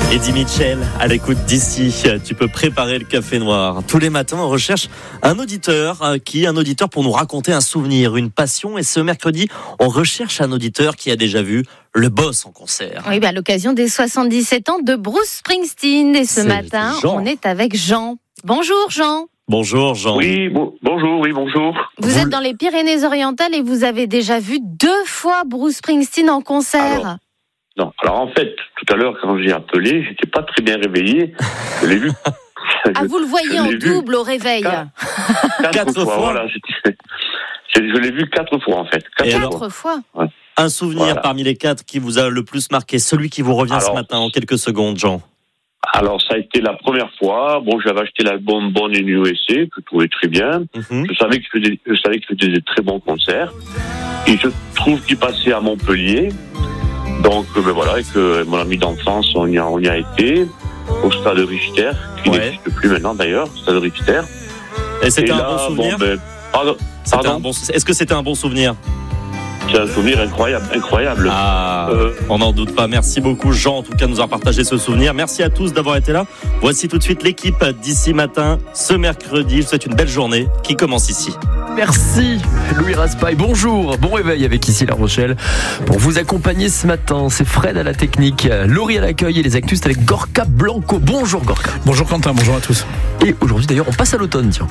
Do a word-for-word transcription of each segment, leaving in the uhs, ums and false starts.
Eddie Mitchell, à l'écoute d'ici, tu peux préparer le café noir. Tous les matins, on recherche un auditeur, qui un auditeur pour nous raconter un souvenir, une passion. Et ce mercredi, on recherche un auditeur qui a déjà vu le boss en concert. Oui, bah, à l'occasion des soixante-dix-sept ans de Bruce Springsteen. Et ce C'est matin, Jean. on est avec Jean. Bonjour Jean. Bonjour Jean. Oui, bon, bonjour, oui, bonjour. Vous, vous êtes dans les Pyrénées-Orientales et vous avez déjà vu deux fois Bruce Springsteen en concert. Alors, non, alors en fait, tout à l'heure, quand j'ai appelé, j'étais pas très bien réveillé. Je l'ai vu. Ah, vous le voyez en double au réveil. Quatre, quatre, Quatre fois, fois. Voilà, j'étais- je l'ai vu quatre fois, en fait. Quatre Et fois. alors Quatre fois. Ouais. Un souvenir Voilà. parmi les quatre qui vous a le plus marqué, celui qui vous revient Alors, ce matin en quelques secondes, Jean. Alors, ça a été la première fois. Bon, j'avais acheté l'album Born in U S A, que je trouvais très bien. Mhm. Je savais que je faisais, je savais que je faisais des très bons concerts. Et je trouve qu'il passait à Montpellier. Donc, euh, ben voilà, et que mon ami d'enfance, on y a, on y a été. Au stade Richter, qui Ouais. n'existe plus maintenant d'ailleurs, stade Richter. Et c'était Et un là, bon souvenir bon, ben, pardon, C'était pardon un bon... Est-ce que c'était un bon souvenir? c'est un souvenir incroyable, incroyable. Ah, Euh, on n'en doute pas. Merci beaucoup, Jean, en tout cas, de nous avoir partagé ce souvenir. Merci à tous d'avoir été là. Voici tout de suite l'équipe d'ici matin, ce mercredi. Je vous souhaite une belle journée qui commence ici. Merci Louis Raspail, bonjour, bon réveil avec ici La Rochelle. Pour vous accompagner ce matin, c'est Fred à la technique, Laurie à l'accueil et les actus c'est avec Gorka Blanco. Bonjour Gorka. Bonjour Quentin, bonjour à tous. Et aujourd'hui d'ailleurs on passe à l'automne, tiens.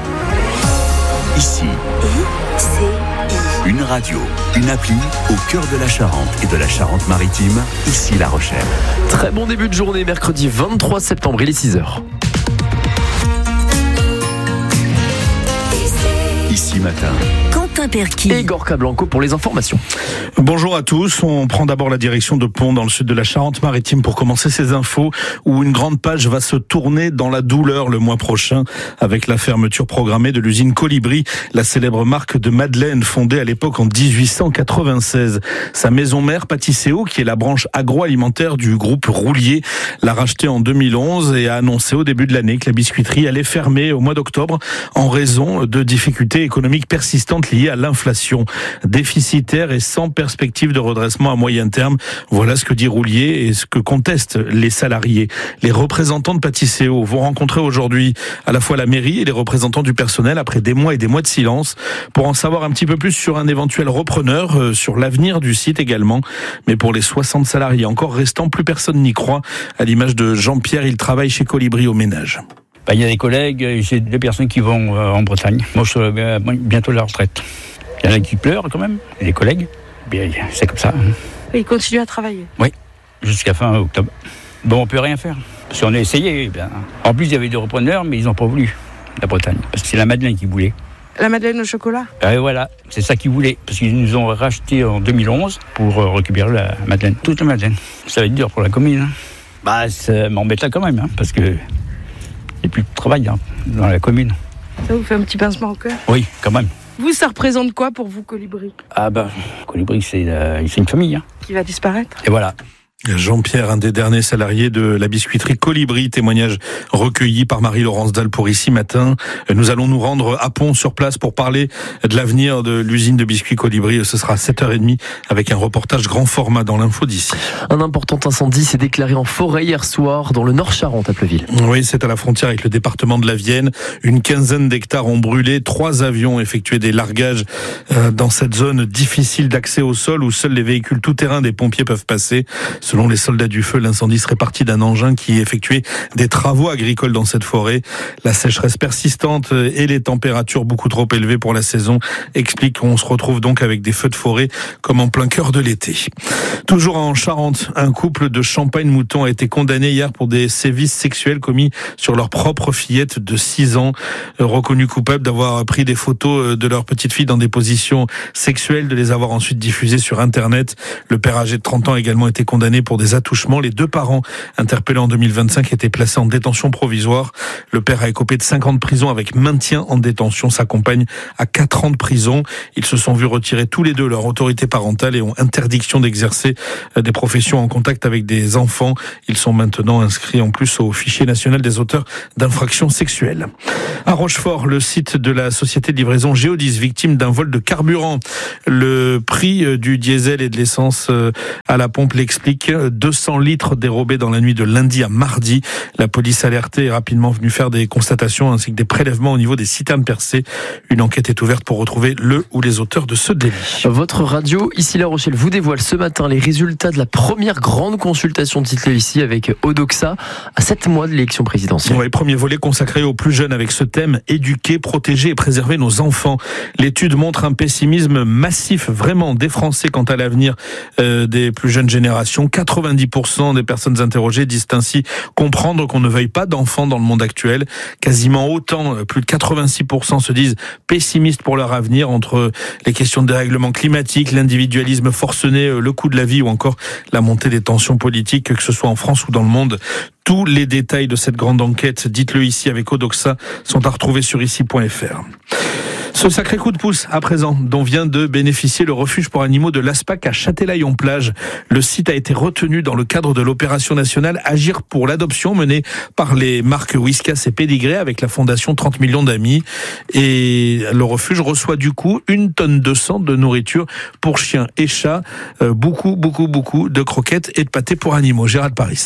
Ici, une radio, une appli au cœur de la Charente et de la Charente-Maritime, ici La Rochelle. Très bon début de journée, mercredi vingt-trois septembre, il est six heures. Ici matin, Quentin Perquis. Et Gorka Blanco pour les informations. Bonjour à tous, on prend d'abord la direction de Pont dans le sud de la Charente-Maritime pour commencer ces infos où une grande page va se tourner dans la douleur le mois prochain avec la fermeture programmée de l'usine Colibri, la célèbre marque de madeleine fondée à l'époque en dix-huit cent quatre-vingt-seize. Sa maison mère Pâtisséo, qui est la branche agroalimentaire du groupe Roulier, l'a rachetée en deux mille onze et a annoncé au début de l'année que la biscuiterie allait fermer au mois d'octobre en raison de difficultés économiques persistantes liées à l'inflation. Déficitaire et sans perspective de redressement à moyen terme, voilà ce que dit Roulier et ce que contestent les salariés. Les représentants de Pâtisséo vont rencontrer aujourd'hui à la fois la mairie et les représentants du personnel après des mois et des mois de silence pour en savoir un petit peu plus sur un éventuel repreneur, euh, sur l'avenir du site également. Mais pour les soixante salariés encore restants, plus personne n'y croit. À l'image de Jean-Pierre, il travaille chez Colibri au ménage. Ben, il y a des collègues, j'ai des personnes qui vont euh, en Bretagne. Moi, je suis euh, bientôt à la retraite. Il y en a qui pleurent quand même, et des collègues. Bien, c'est comme ça. Hein. Il continue à travailler. Oui, jusqu'à fin octobre. Bon, on peut rien faire. Parce qu'on a essayé. Ben. En plus, il y avait des repreneurs, mais ils n'ont pas voulu, la Bretagne. Parce que c'est la Madeleine qui voulait. La madeleine au chocolat. Et voilà, c'est ça qu'ils voulaient. Parce qu'ils nous ont racheté en deux mille onze pour euh, récupérer la Madeleine. Toute la Madeleine. Ça va être dur pour la commune. Hein. Bah, ça m'embête là quand même, hein, parce que il n'y a plus de travail hein, dans la commune. Ça vous fait un petit pincement au cœur. Oui, quand même. Vous, ça représente quoi pour vous, Colibri? Ah ben, Colibri, c'est, euh, c'est une famille. Hein. Qui va disparaître? Et voilà. Jean-Pierre, un des derniers salariés de la biscuiterie Colibri, témoignage recueilli par Marie-Laurence Dalle pour Ici Matin. Nous allons nous rendre à Pont sur place pour parler de l'avenir de l'usine de biscuits Colibri. Ce sera à sept heures trente avec un reportage grand format dans l'info d'ici. Un important incendie s'est déclaré en forêt hier soir dans le Nord-Charente à Pleuville. Oui, c'est à la frontière avec le département de la Vienne. Une quinzaine d'hectares ont brûlé. Trois avions ont effectué des largages dans cette zone difficile d'accès au sol où seuls les véhicules tout-terrain des pompiers peuvent passer. Selon les soldats du feu, l'incendie serait parti d'un engin qui effectuait des travaux agricoles dans cette forêt. La sécheresse persistante et les températures beaucoup trop élevées pour la saison expliquent qu'on se retrouve donc avec des feux de forêt comme en plein cœur de l'été. Toujours en Charente, un couple de Champagne-Mouton a été condamné hier pour des sévices sexuels commis sur leur propre fillette de six ans, reconnue coupable d'avoir pris des photos de leur petite fille dans des positions sexuelles, de les avoir ensuite diffusées sur Internet. Le père âgé de trente ans a également été condamné pour des attouchements. Les deux parents interpellés en deux mille vingt-cinq étaient placés en détention provisoire. Le père a écopé de cinq ans de prison avec maintien en détention. Sa compagne a quatre ans de prison. Ils se sont vus retirer tous les deux leur autorité parentale et ont interdiction d'exercer des professions en contact avec des enfants. Ils sont maintenant inscrits en plus au fichier national des auteurs d'infractions sexuelles. À Rochefort, le site de la société de livraison Géodis, victime d'un vol de carburant. Le prix du diesel et de l'essence à la pompe l'explique. recherché. deux cents litres dérobés dans la nuit de lundi à mardi. La police alertée est rapidement venue faire des constatations ainsi que des prélèvements au niveau des citernes percées. Une enquête est ouverte pour retrouver le ou les auteurs de ce délit. Votre radio, ici La Rochelle, vous dévoile ce matin les résultats de la première grande consultation de Dites-le ici avec Odoxa à sept mois de l'élection présidentielle. Ouais, premier volet consacré aux plus jeunes avec ce thème, éduquer, protéger et préserver nos enfants. L'étude montre un pessimisme massif vraiment des Français quant à l'avenir euh, des plus jeunes générations. quatre-vingt-dix pour cent des personnes interrogées disent ainsi comprendre qu'on ne veuille pas d'enfants dans le monde actuel. Quasiment autant, plus de quatre-vingt-six pour cent se disent pessimistes pour leur avenir entre les questions de dérèglement climatique, l'individualisme forcené, le coût de la vie ou encore la montée des tensions politiques, que ce soit en France ou dans le monde. Tous les détails de cette grande enquête, dites-le ici avec Odoxa, sont à retrouver sur ici point f r. Ce sacré coup de pouce, à présent, dont vient de bénéficier le refuge pour animaux de l'Aspac à Châtelaillon-Plage. Le site a été retenu dans le cadre de l'opération nationale Agir pour l'adoption menée par les marques Whiskas et Pédigré avec la fondation trente millions d'amis. Et le refuge reçoit du coup une tonne deux cents de nourriture pour chiens et chats. Euh, beaucoup, beaucoup, beaucoup de croquettes et de pâtés pour animaux. Gérald Paris.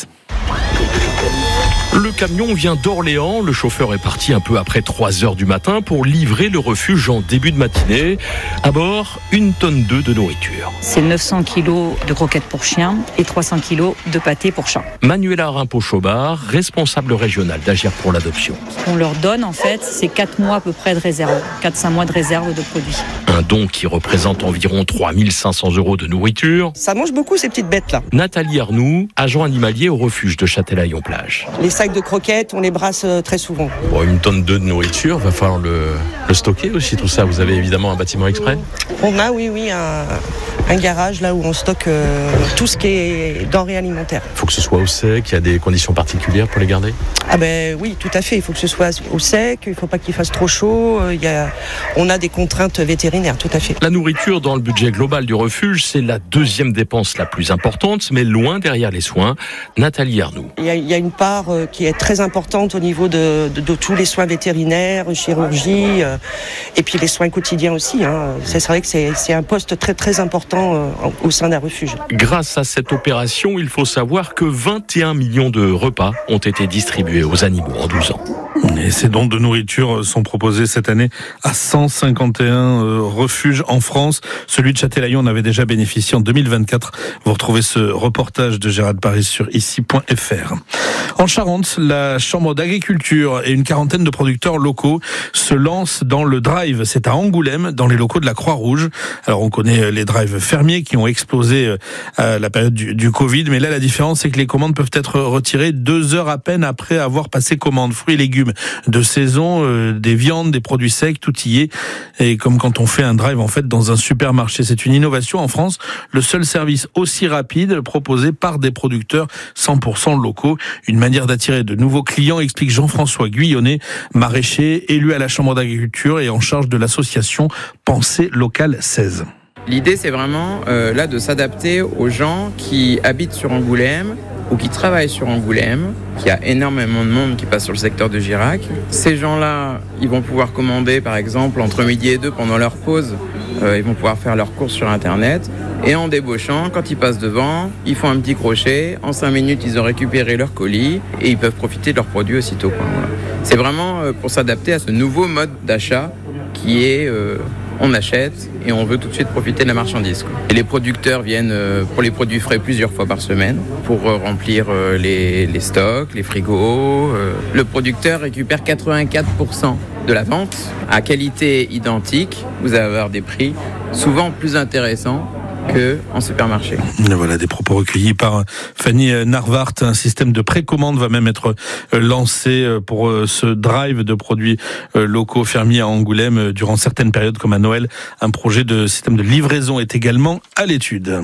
Le camion vient d'Orléans. Le chauffeur est parti un peu après trois heures du matin pour livrer le refuge en début de matinée. À bord, une tonne deux de nourriture. C'est neuf cents kilos de croquettes pour chiens et trois cents kilos de pâtés pour chats. Manuela Rimpo-Chobard, responsable régionale d'Agir pour l'adoption. Ce qu'on leur donne, en fait, c'est quatre mois à peu près de réserve. quatre à cinq mois de réserve de produits. Un don qui représente environ trois mille cinq cents euros de nourriture. Ça mange beaucoup, ces petites bêtes-là. Nathalie Arnoux, agent animalier au refuge de Châtelaillon-Plage. Les sacs de croquettes, on les brasse très souvent. Bon, une tonne deux de nourriture, va falloir le, le stocker aussi, tout ça. Vous avez évidemment un bâtiment exprès ? On a, oui, oui, un, un garage là où on stocke euh, tout ce qui est denrées alimentaires. Il faut que ce soit au sec, il y a des conditions particulières pour les garder ? Ah ben oui, tout à fait. Il faut que ce soit au sec, il ne faut pas qu'il fasse trop chaud. Il y a, on a des contraintes vétérinaires, tout à fait. La nourriture dans le budget global du refuge, c'est la deuxième dépense la plus importante, mais loin derrière les soins. Nathalie Arnoux. Il y a, il y a une part euh, qui est très importante au niveau de, de, de tous les soins vétérinaires, chirurgie, euh, et puis les soins quotidiens aussi. Hein. C'est vrai que c'est, c'est un poste très très important euh, au sein d'un refuge. Grâce à cette opération, il faut savoir que vingt et un millions de repas ont été distribués aux animaux en douze ans. Et ces dons de nourriture sont proposés cette année à cent cinquante et un euh, refuges en France. Celui de Châtelaillon en avait déjà bénéficié en deux mille vingt-quatre. Vous retrouvez ce reportage de Gérald Paris sur ici point f r. En Charente, la Chambre d'agriculture et une quarantaine de producteurs locaux se lancent dans le drive. C'est à Angoulême, dans les locaux de la Croix-Rouge. Alors on connaît les drives fermiers qui ont explosé à la période du, du Covid, mais là la différence c'est que les commandes peuvent être retirées deux heures à peine après avoir passé commande. Fruits et légumes de saison, euh, des viandes, des produits secs, tout y est. Et comme quand on fait un drive en fait dans un supermarché, c'est une innovation en France. Le seul service aussi rapide proposé par des producteurs cent pour cent locaux. Une manière d'attirer de nouveaux clients, explique Jean-François Guyonnet, maraîcher, élu à la Chambre d'agriculture et en charge de l'association Pensée Locale seize. L'idée, c'est vraiment euh, là de s'adapter aux gens qui habitent sur Angoulême ou qui travaillent sur Angoulême. Il y a énormément de monde qui passe sur le secteur de Girac. Ces gens-là, ils vont pouvoir commander, par exemple, entre midi et deux pendant leur pause. Euh, ils vont pouvoir faire leurs courses sur Internet. Et en débauchant, quand ils passent devant, ils font un petit crochet. En cinq minutes, ils ont récupéré leur colis et ils peuvent profiter de leurs produits aussitôt. Quoi. Voilà. C'est vraiment euh, pour s'adapter à ce nouveau mode d'achat qui est... Euh, on achète et on veut tout de suite profiter de la marchandise. Quoi. Et les producteurs viennent euh, pour les produits frais plusieurs fois par semaine pour euh, remplir euh, les, les stocks, les frigos. Euh. Le producteur récupère quatre-vingt-quatre pour cent de la vente à qualité identique. Vous allez avoir des prix souvent plus intéressants que en supermarché. Voilà des propos recueillis par Fanny Narvart. Un système de précommande va même être lancé pour ce drive de produits locaux fermiers à Angoulême durant certaines périodes comme à Noël. Un projet de système de livraison est également à l'étude.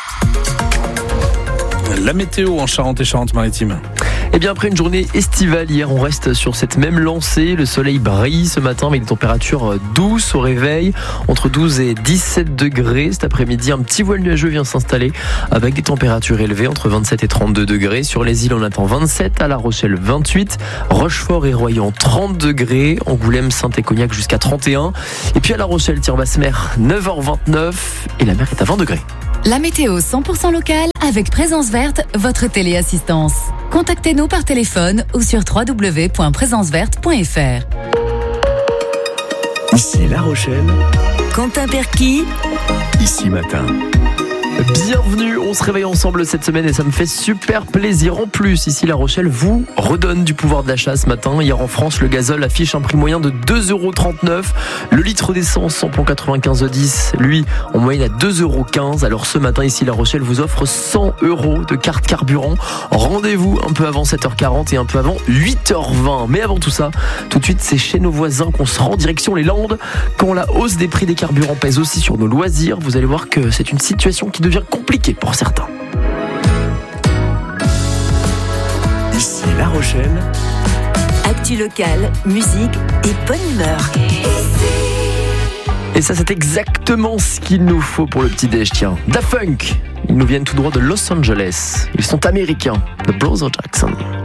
La météo en Charente et Charente-Maritime. Et bien après une journée estivale hier, on reste sur cette même lancée. Le soleil brille ce matin avec des températures douces au réveil, entre douze et dix-sept degrés. Cet après-midi, un petit voile nuageux vient s'installer avec des températures élevées entre vingt-sept et trente-deux degrés. Sur les îles, on attend vingt-sept, à La Rochelle vingt-huit, Rochefort et Royan trente degrés, Angoulême, Saint et Cognac jusqu'à trente et un. Et puis à La Rochelle, Tire-Basse-Mer neuf heures vingt-neuf et la mer est à vingt degrés. La météo cent pour cent locale avec Présence Verte, votre téléassistance. Contactez-nous par téléphone ou sur w w w point présence verte point f r. Ici La Rochelle. Quentin Perquis. Ici Matin. Bienvenue, on se réveille ensemble cette semaine et ça me fait super plaisir. En plus, ici La Rochelle vous redonne du pouvoir d'achat ce matin. Hier en France, le gazole affiche un prix moyen de deux euros trente-neuf. Le litre d'essence samplon quatre-vingt-quinze dix, lui, en moyenne à deux euros quinze. Alors ce matin, ici La Rochelle vous offre cent euros de carte carburant. Rendez-vous un peu avant sept heures quarante et un peu avant huit heures vingt. Mais avant tout ça, tout de suite, c'est chez nos voisins qu'on se rend direction les Landes. Quand la hausse des prix des carburants pèse aussi sur nos loisirs, vous allez voir que c'est une situation qui devient compliquée pour certains. Ici La Rochelle. Actu locale, musique et bonne humeur. Et ça, c'est exactement ce qu'il nous faut pour le petit déj. Tiens, Da Funk, ils nous viennent tout droit de Los Angeles. Ils sont américains, de Brother Jackson.